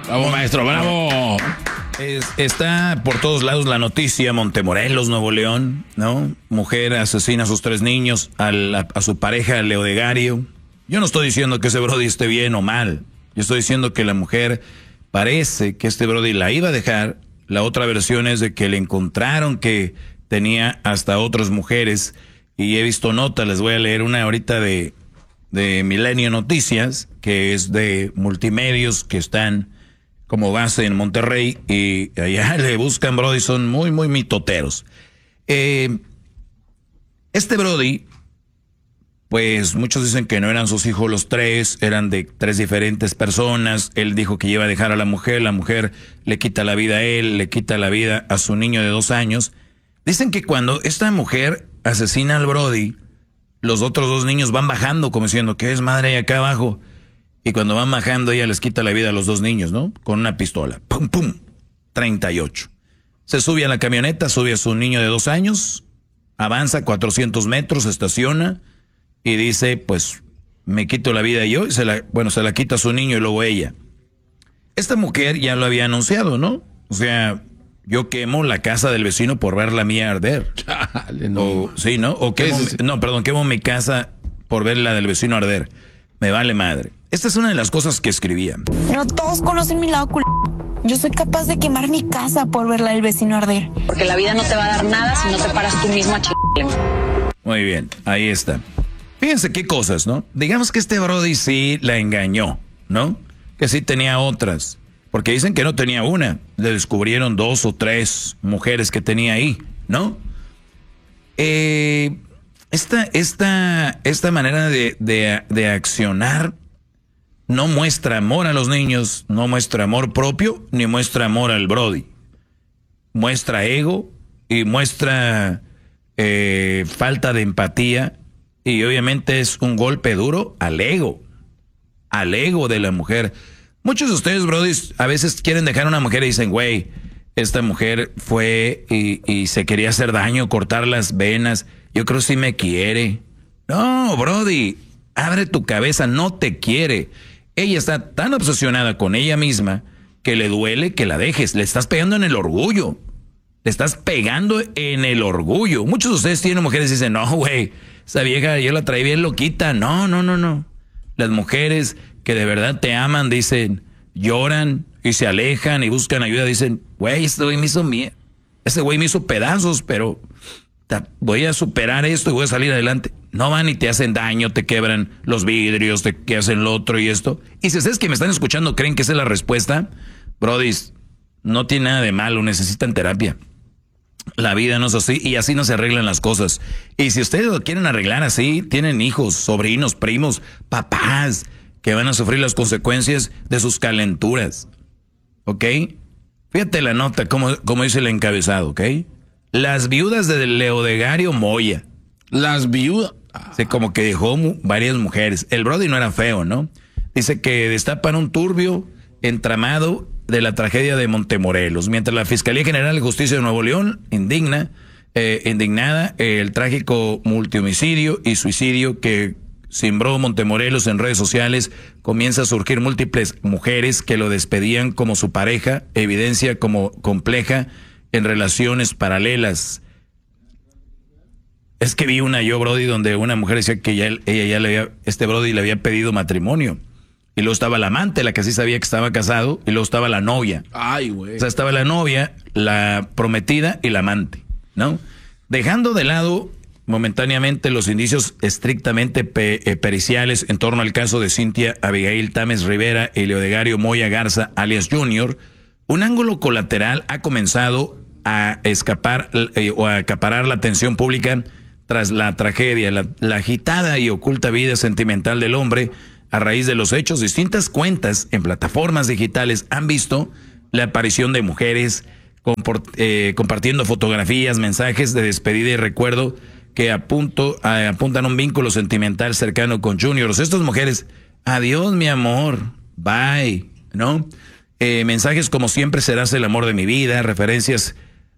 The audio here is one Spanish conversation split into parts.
Bravo, maestro, bravo. Está por todos lados la noticia, Montemorelos, Nuevo León, ¿no? Mujer asesina a sus 3 niños, a su pareja Leodegario. Yo no estoy diciendo que ese brody esté bien o mal. Yo estoy diciendo que la mujer parece que este brody la iba a dejar. La otra versión es de que le encontraron que tenía hasta otras mujeres. Y he visto notas, les voy a leer una ahorita de Milenio Noticias, que es de multimedios que están como base en Monterrey, y allá le buscan brody, son muy, muy mitoteros. Este brody, pues muchos dicen que no eran sus hijos los 3, eran de 3 diferentes personas. Él dijo que iba a dejar a la mujer le quita la vida a él, le quita la vida a su niño de 2 años. Dicen que cuando esta mujer asesina al brody, los otros 2 niños van bajando como diciendo, ¿qué es madre ahí acá abajo? Y cuando van bajando, ella les quita la vida a los 2 niños, ¿no? Con una pistola. ¡Pum, pum! 38. Se sube a la camioneta, sube a su niño de 2 años, avanza 400 metros, se estaciona y dice, pues, me quito la vida yo, y se la quita a su niño y luego ella. Esta mujer ya lo había anunciado, ¿no? O sea, yo quemo la casa del vecino por ver la mía arder. Chale, no. Sí, ¿no? O quemo mi casa por ver la del vecino arder. Me vale madre. Esta es una de las cosas que escribía. No todos conocen mi lado Yo soy capaz de quemar mi casa por verla del vecino arder. Porque la vida no te va a dar nada si no te paras tú mismo a Muy bien, ahí está. Fíjense qué cosas, ¿no? Digamos que este brody sí la engañó, ¿no? Que sí tenía otras. Porque dicen que no tenía una. Le descubrieron 2 o 3 mujeres que tenía ahí, ¿no? Esta manera de accionar no muestra amor a los niños, no muestra amor propio, ni muestra amor al brody. Muestra ego y muestra falta de empatía, y obviamente es un golpe duro al ego de la mujer. Muchos de ustedes, brodis, a veces quieren dejar a una mujer y dicen, güey, esta mujer fue y se quería hacer daño, cortar las venas. Yo creo que sí me quiere. No, brody, abre tu cabeza, no te quiere. Ella está tan obsesionada con ella misma que le duele que la dejes. Le estás pegando en el orgullo. Le estás pegando en el orgullo. Muchos de ustedes tienen mujeres y dicen, no, güey, esa vieja yo la traí bien loquita. No. Las mujeres que de verdad te aman dicen, lloran y se alejan y buscan ayuda. Dicen, güey, ese güey me hizo pedazos, pero voy a superar esto y voy a salir adelante. No van y te hacen daño, te quebran los vidrios, te hacen lo otro y esto. Y si ustedes que me están escuchando creen que esa es la respuesta, brodis, no tiene nada de malo, necesitan terapia. La vida no es así y así no se arreglan las cosas. Y si ustedes lo quieren arreglar así, tienen hijos, sobrinos, primos, papás que van a sufrir las consecuencias de sus calenturas. ¿Ok? Fíjate la nota, como dice el encabezado, ¿ok? Las viudas de Leodegario Moya. Las viudas. Sí, como que dejó varias mujeres. El brody no era feo, ¿no? Dice que destapan un turbio entramado de la tragedia de Montemorelos. Mientras la Fiscalía General de Justicia de Nuevo León indignada el trágico multihomicidio y suicidio que cimbró Montemorelos en redes sociales, comienza a surgir múltiples mujeres que lo despedían como su pareja, evidencia como compleja en relaciones paralelas. Es que vi una brody, donde una mujer decía que este brody le había pedido matrimonio. Y luego estaba la amante, la que sí sabía que estaba casado, y luego estaba la novia. Ay, güey. O sea, estaba la novia, la prometida y la amante, ¿no? Dejando de lado momentáneamente los indicios estrictamente periciales en torno al caso de Cintia Abigail Tames Rivera y Leodegario Moya Garza, alias Junior, un ángulo colateral ha comenzado a escapar o a acaparar la atención pública tras la tragedia, la agitada y oculta vida sentimental del hombre. A raíz de los hechos, distintas cuentas en plataformas digitales han visto la aparición de mujeres compartiendo fotografías, mensajes de despedida y recuerdo que apuntan a un vínculo sentimental cercano con Junior. Estas mujeres, adiós mi amor, bye, ¿no? Mensajes como siempre serás el amor de mi vida, referencian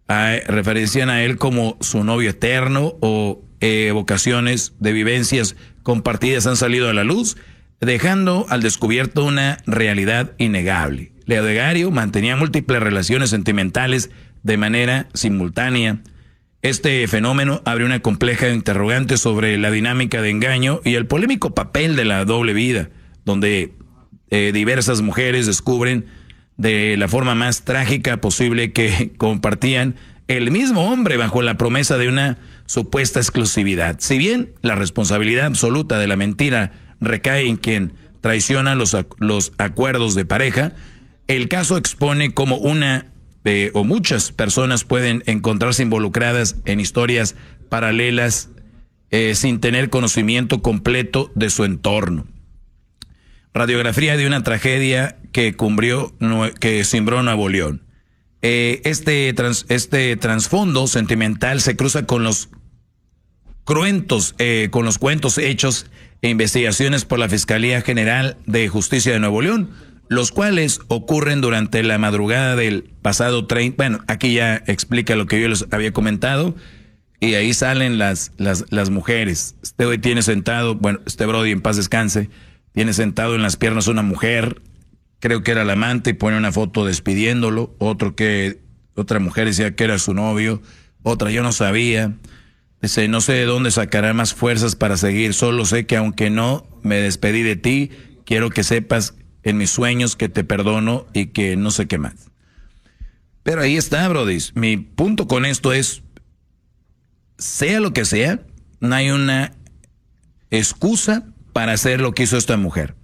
a él como su novio eterno o evocaciones de vivencias compartidas han salido a la luz. dejando al descubierto una realidad innegable. Leodegario mantenía múltiples relaciones sentimentales de manera simultánea. Este fenómeno abre una compleja interrogante sobre la dinámica de engaño y el polémico papel de la doble vida, donde diversas mujeres descubren de la forma más trágica posible que compartían el mismo hombre bajo la promesa de una supuesta exclusividad. Si bien la responsabilidad absoluta de la mentira recae en quien traiciona los acuerdos de pareja, el caso expone cómo una o muchas personas pueden encontrarse involucradas en historias paralelas sin tener conocimiento completo de su entorno. Radiografía de una tragedia que cimbró Nuevo León. Este trasfondo sentimental se cruza con los cuentos hechos e investigaciones por la Fiscalía General de Justicia de Nuevo León, los cuales ocurren durante la madrugada del pasado 30. Bueno, aquí ya explica lo que yo les había comentado, y ahí salen las mujeres. Hoy tiene sentado, este Brody, en paz descanse, tiene sentado en las piernas una mujer, creo que era la amante, y pone una foto despidiéndolo. Otra mujer decía que era su novio, otra yo no sabía. Dice, no sé de dónde sacará más fuerzas para seguir, solo sé que aunque no me despedí de ti, quiero que sepas en mis sueños que te perdono y que no sé qué más. Pero ahí está, Brody. Mi punto con esto es, sea lo que sea, no hay una excusa para hacer lo que hizo esta mujer.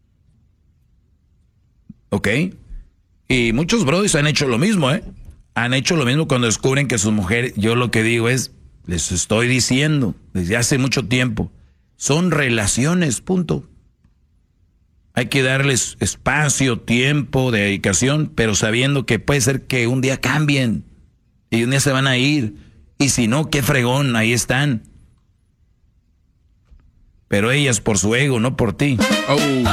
¿Ok? Y muchos brodis han hecho lo mismo, Han hecho lo mismo cuando descubren que sus mujeres, yo lo que digo es, les estoy diciendo desde hace mucho tiempo, son relaciones, punto. Hay que darles espacio, tiempo, dedicación, pero sabiendo que puede ser que un día cambien y un día se van a ir. Y si no, qué fregón, ahí están. Pero ellas por su ego, no por ti.